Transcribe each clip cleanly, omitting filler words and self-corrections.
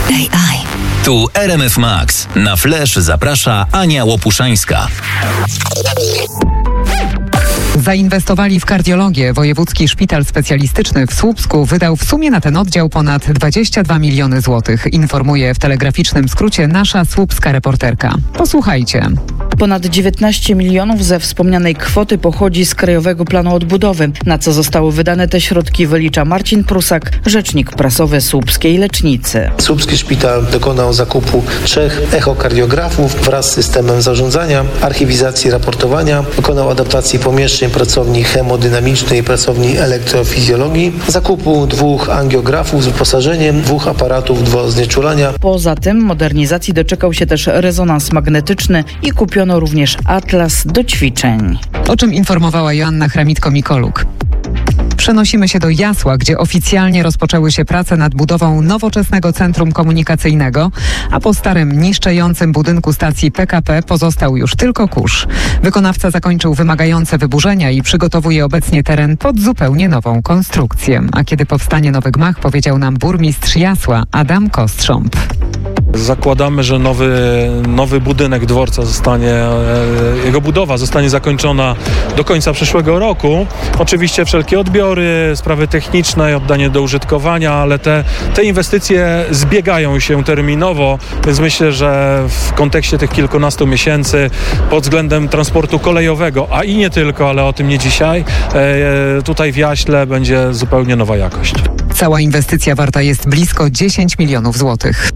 AI. Tu RMF Max. Na Flash zaprasza Ania Łopuszańska. Zainwestowali w kardiologię. Wojewódzki Szpital Specjalistyczny w Słupsku wydał w sumie na ten oddział ponad 22 miliony złotych. Informuje w telegraficznym skrócie nasza słupska reporterka. Posłuchajcie. Ponad 19 milionów ze wspomnianej kwoty pochodzi z Krajowego Planu Odbudowy. Na co zostały wydane te środki, wylicza Marcin Prusak, rzecznik prasowy słupskiej lecznicy. Słupski szpital dokonał zakupu 3 echokardiografów wraz z systemem zarządzania, archiwizacji raportowania, dokonał adaptacji pomieszczeń pracowni hemodynamicznej i pracowni elektrofizjologii, zakupu 2 angiografów z wyposażeniem, 2 aparatów do znieczulania. Poza tym modernizacji doczekał się też rezonans magnetyczny i kupiono również atlas do ćwiczeń. O czym informowała Joanna Chramitko-Mikoluk. Przenosimy się do Jasła, gdzie oficjalnie rozpoczęły się prace nad budową nowoczesnego centrum komunikacyjnego, a po starym, niszczejącym budynku stacji PKP pozostał już tylko kurz. Wykonawca zakończył wymagające wyburzenia i przygotowuje obecnie teren pod zupełnie nową konstrukcję. A kiedy powstanie nowy gmach, powiedział nam burmistrz Jasła Adam Kostrząb. Zakładamy, że nowy budynek dworca jego budowa zostanie zakończona do końca przyszłego roku. Oczywiście wszelkie odbiory, sprawy techniczne, oddanie do użytkowania, ale te inwestycje zbiegają się terminowo, więc myślę, że w kontekście tych kilkunastu miesięcy pod względem transportu kolejowego, a i nie tylko, ale o tym nie dzisiaj, tutaj w Jaśle będzie zupełnie nowa jakość. Cała inwestycja warta jest blisko 10 milionów złotych.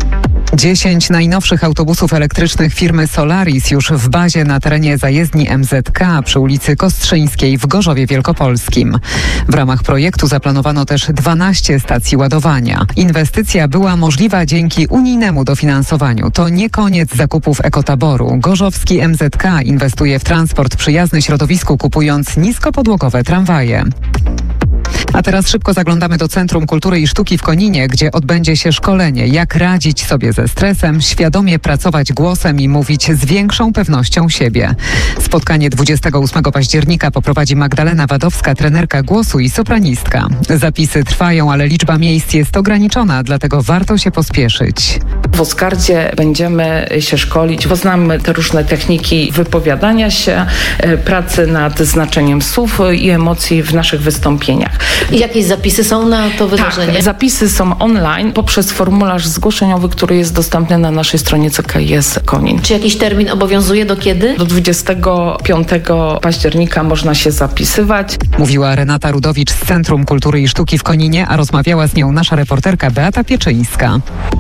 10 najnowszych autobusów elektrycznych firmy Solaris już w bazie na terenie zajezdni MZK przy ulicy Kostrzyńskiej w Gorzowie Wielkopolskim. W ramach projektu zaplanowano też 12 stacji ładowania. Inwestycja była możliwa dzięki unijnemu dofinansowaniu. To nie koniec zakupów ekotaboru. Gorzowski MZK inwestuje w transport przyjazny środowisku, kupując niskopodłogowe tramwaje. A teraz szybko zaglądamy do Centrum Kultury i Sztuki w Koninie, gdzie odbędzie się szkolenie, jak radzić sobie ze stresem, świadomie pracować głosem i mówić z większą pewnością siebie. Spotkanie 28 października poprowadzi Magdalena Wadowska, trenerka głosu i sopranistka. Zapisy trwają, ale liczba miejsc jest ograniczona, dlatego warto się pospieszyć. W Oscardzie będziemy się szkolić, poznamy te różne techniki wypowiadania się, pracy nad znaczeniem słów i emocji w naszych wystąpieniach. I jakieś zapisy są na to wydarzenie? Tak, zapisy są online poprzez formularz zgłoszeniowy, który jest dostępny na naszej stronie CKS Konin. Czy jakiś termin obowiązuje do kiedy? Do 25 października można się zapisywać. Mówiła Renata Rudowicz z Centrum Kultury i Sztuki w Koninie, a rozmawiała z nią nasza reporterka Beata Pieczyńska.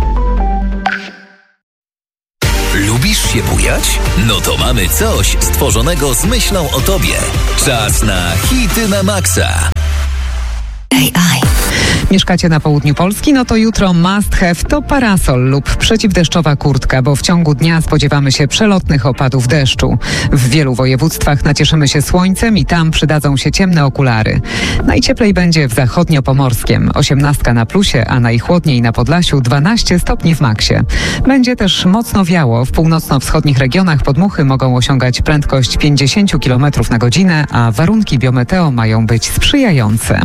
Lubisz się bujać? No to mamy coś stworzonego z myślą o tobie. Czas na hity na maksa. AI. Mieszkacie na południu Polski? No to jutro must have to parasol lub przeciwdeszczowa kurtka, bo w ciągu dnia spodziewamy się przelotnych opadów deszczu. W wielu województwach nacieszymy się słońcem i tam przydadzą się ciemne okulary. Najcieplej będzie w zachodniopomorskiem, 18 na plusie, a najchłodniej na Podlasiu 12 stopni w maksie. Będzie też mocno wiało. W północno-wschodnich regionach podmuchy mogą osiągać prędkość 50 km na godzinę, a warunki biometeo mają być sprzyjające.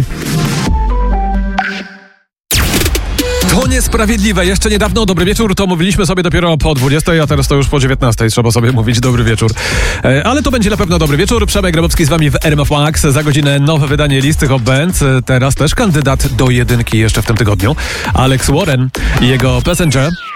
To niesprawiedliwe. Jeszcze niedawno dobry wieczór to mówiliśmy sobie dopiero po 20, a teraz to już po 19. Trzeba sobie mówić dobry wieczór. Ale to będzie na pewno dobry wieczór. Przemek Grabowski z wami w RMF Max. Za godzinę nowe wydanie listy Hot Bands. Teraz też kandydat do jedynki jeszcze w tym tygodniu. Alex Warren i jego Passenger.